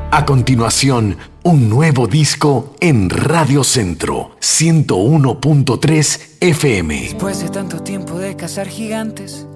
A continuación, un nuevo disco en Radio Centro 101.3 FM. Después de tanto tiempo de cazar gigantes,